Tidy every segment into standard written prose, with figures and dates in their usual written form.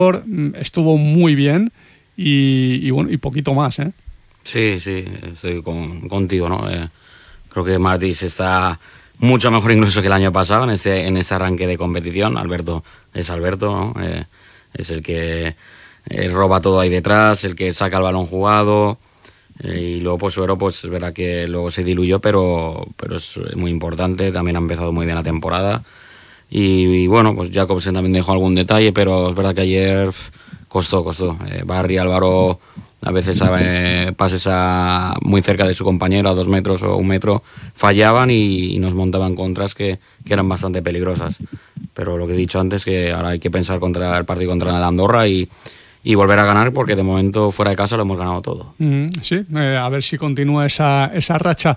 estuvo muy bien y bueno, y poquito más, ¿eh? Sí, estoy contigo, ¿no? Creo que Martins está mucho mejor incluso que el año pasado en ese arranque de competición. Alberto es Alberto, ¿no? Es el que roba todo ahí detrás, el que saca el balón jugado, y luego pues Suero, pues es verdad que luego se diluyó, pero es muy importante. También ha empezado muy bien la temporada y bueno, pues Jacobsen también dejó algún detalle, pero es verdad que ayer costó. Barry, Álvaro, a veces pases muy cerca de su compañero, a 2 metros o 1 metro, fallaban y nos montaban contras que eran bastante peligrosas. Pero lo que he dicho antes, que ahora hay que pensar contra el partido contra el Andorra y volver a ganar, porque de momento fuera de casa lo hemos ganado todo. Sí, a ver si continúa esa racha.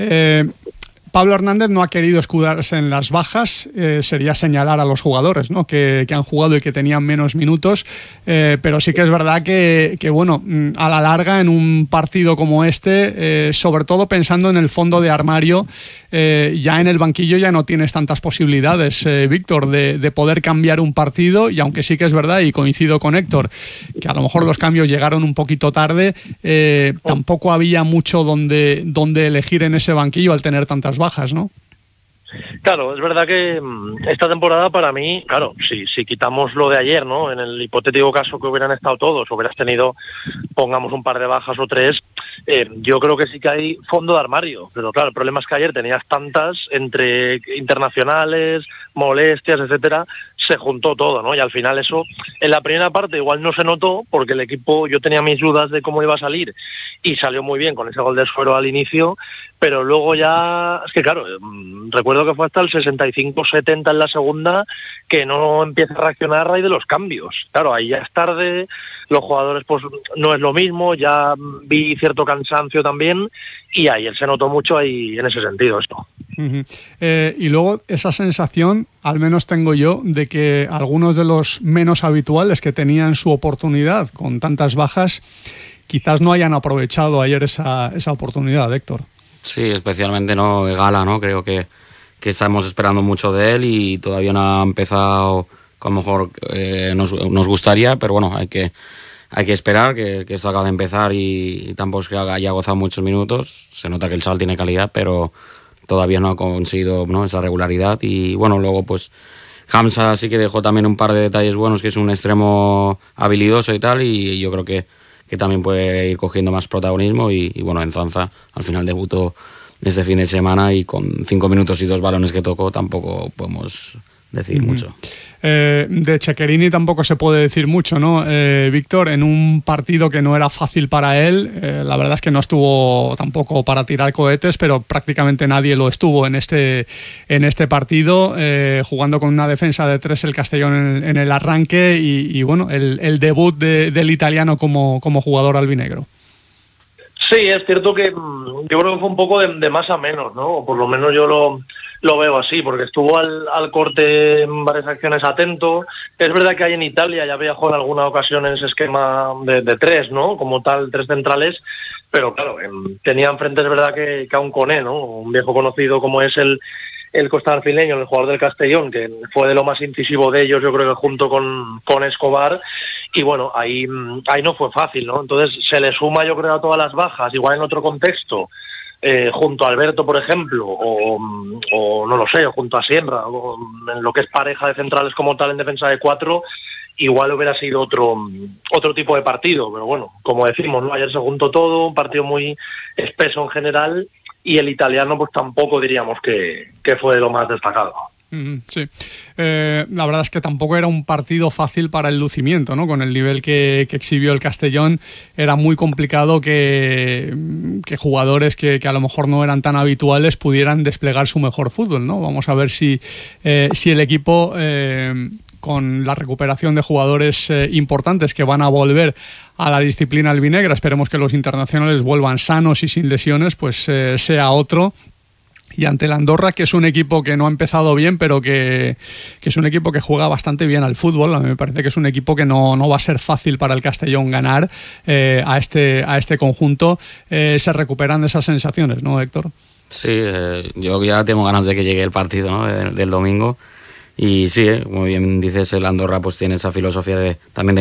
Pablo Hernández no ha querido escudarse en las bajas, sería señalar a los jugadores, ¿no? que han jugado y que tenían menos minutos, pero sí que es verdad que bueno, a la larga en un partido como este, sobre todo pensando en el fondo de armario, ya en el banquillo ya no tienes tantas posibilidades, Víctor, de poder cambiar un partido, y aunque sí que es verdad, y coincido con Héctor, que a lo mejor los cambios llegaron un poquito tarde, tampoco había mucho donde elegir en ese banquillo al tener tantas bajas, ¿no? Claro, es verdad que esta temporada para mí, claro, si quitamos lo de ayer, ¿no? En el hipotético caso que hubieran estado todos, hubieras tenido, pongamos, un par de bajas o 3, yo creo que sí que hay fondo de armario, pero claro, el problema es que ayer tenías tantas, entre internacionales, molestias, etcétera, se juntó todo, ¿no? Y al final eso, en la primera parte igual no se notó, porque el equipo, yo tenía mis dudas de cómo iba a salir, y salió muy bien con ese gol de Suero al inicio, pero luego ya, es que claro, recuerdo que fue hasta el 65-70 en la segunda que no empieza a reaccionar a raíz de los cambios. Claro, ahí ya es tarde, los jugadores pues no es lo mismo, ya vi cierto cansancio también, y ayer se notó mucho ahí en ese sentido esto. Uh-huh. Y luego esa sensación, al menos tengo yo, de que algunos de los menos habituales que tenían su oportunidad con tantas bajas, quizás no hayan aprovechado ayer esa oportunidad, Héctor. Sí, especialmente no Gala, ¿no? Creo que estamos esperando mucho de él y todavía no ha empezado como mejor nos gustaría, pero bueno, hay que esperar, que esto acaba de empezar y tampoco es que haya gozado muchos minutos. Se nota que el chaval tiene calidad, pero todavía no ha conseguido, ¿no?, esa regularidad. Y bueno, luego pues Hamza sí que dejó también un par de detalles buenos, que es un extremo habilidoso y tal, y yo creo que también puede ir cogiendo más protagonismo y bueno, Enzanza al final debutó este fin de semana y con 5 minutos y 2 balones que tocó tampoco podemos decir mucho. De Cecherini tampoco se puede decir mucho, ¿no? Víctor, en un partido que no era fácil para él, la verdad es que no estuvo tampoco para tirar cohetes, pero prácticamente nadie lo estuvo en este partido, jugando con una defensa de 3 el Castellón en el arranque y bueno, el debut del italiano como jugador albinegro. Sí, es cierto que yo creo que fue un poco de más a menos, ¿no? O por lo menos yo lo veo así, porque estuvo al corte en varias acciones atento. Es verdad que hay en Italia, ya había jugado en alguna ocasión en ese esquema de 3, ¿no? Como tal, 3 centrales, pero claro, tenía enfrente, es verdad que a un Koné, ¿no? Un viejo conocido como es el costarricense, el jugador del Castellón, que fue de lo más incisivo de ellos, yo creo que junto con Escobar. Y bueno, ahí no fue fácil, ¿no? Entonces se le suma, yo creo, a todas las bajas, igual en otro contexto, junto a Alberto, por ejemplo, o no lo sé, junto a Sierra, o en lo que es pareja de centrales como tal en defensa de 4, igual hubiera sido otro tipo de partido. Pero bueno, como decimos, ¿no? Ayer se juntó todo, un partido muy espeso en general, y el italiano pues tampoco diríamos que fue de lo más destacado. Sí, la verdad es que tampoco era un partido fácil para el lucimiento, ¿no? Con el nivel que exhibió el Castellón, era muy complicado que jugadores que a lo mejor no eran tan habituales pudieran desplegar su mejor fútbol, ¿no? Vamos a ver si el equipo, con la recuperación de jugadores importantes que van a volver a la disciplina albinegra, esperemos que los internacionales vuelvan sanos y sin lesiones, pues sea otro. Y ante el Andorra, que es un equipo que no ha empezado bien, pero que es un equipo que juega bastante bien al fútbol. A mí me parece que es un equipo que no va a ser fácil para el Castellón ganar a este conjunto. Se recuperan esas sensaciones, ¿no, Héctor? Sí, yo ya tengo ganas de que llegue el partido, ¿no?, del domingo. Y sí, como bien dices, el Andorra pues tiene esa filosofía de también de